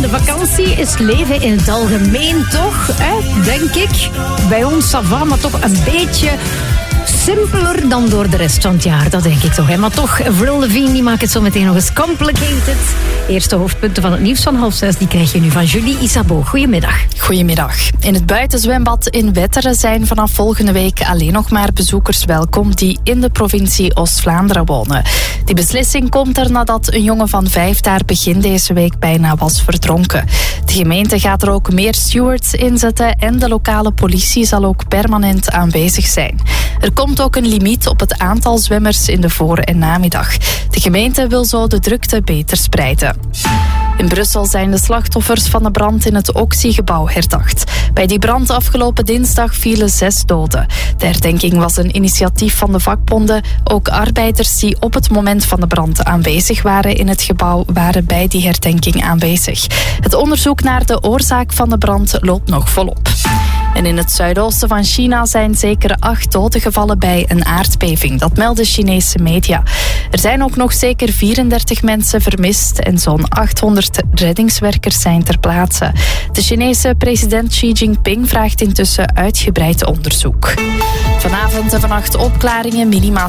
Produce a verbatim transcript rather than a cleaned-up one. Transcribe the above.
de vakantie is leven in het algemeen toch, hè? Denk ik. Bij ons, ça va, maar toch een beetje simpeler dan door de rest van het jaar. Dat denk ik toch, hè? Maar toch, Avril Lavigne die maakt het zo meteen nog eens complicated. Eerste hoofdpunten van het nieuws van half zes, die krijg je nu van Julie Isabeau. Goedemiddag. Goedemiddag. In het buitenzwembad in Wetteren zijn vanaf volgende week alleen nog maar bezoekers welkom die in de provincie Oost-Vlaanderen wonen. Die beslissing komt er nadat een jongen van vijf daar begin deze week bijna was verdronken. De gemeente gaat er ook meer stewards inzetten en de lokale politie zal ook permanent aanwezig zijn. Er komt ook een limiet op het aantal zwemmers in de voor- en namiddag. De gemeente wil zo de drukte beter spreiden. In Brussel zijn de slachtoffers van de brand in het Oxy-gebouw herdacht. Bij die brand afgelopen dinsdag vielen zes doden. De herdenking was een initiatief van de vakbonden. Ook arbeiders die op het moment van de brand aanwezig waren in het gebouw waren bij die herdenking aanwezig. Het onderzoek naar de oorzaak van de brand loopt nog volop. En in het zuidoosten van China zijn zeker acht doden gevallen bij een aardbeving. Dat melden Chinese media. Er zijn ook nog zeker vierendertig mensen vermist en zo'n achthonderd reddingswerkers zijn ter plaatse. De Chinese president Xi Jinping vraagt intussen uitgebreid onderzoek. Vanavond en vannacht opklaringen, minima